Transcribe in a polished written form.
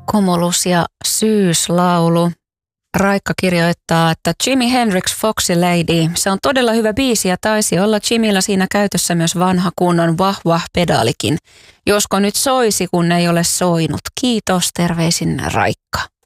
Cumulus ja Syyslaulu. Raikka kirjoittaa, että Jimi Hendrix Foxy Lady. Se on todella hyvä biisi ja taisi olla Jimillä siinä käytössä myös vanha kunnon wah pedaalikin. Josko nyt soisi, kun ei ole soinut. Kiitos, terveisin Raikka.